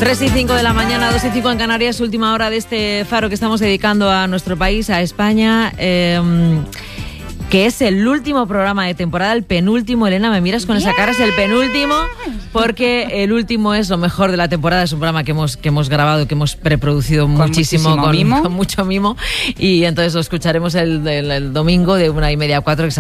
3:05 de la mañana, 2:05 en Canarias, última hora de este faro que estamos dedicando a nuestro país, a España, que es el último programa de temporada, el penúltimo. Elena, me miras con esa cara, es el penúltimo, porque el último es lo mejor de la temporada. Es un programa que hemos grabado, que hemos preproducido muchísimo, con mucho mimo, y entonces lo escucharemos el domingo de 1:30 a 4,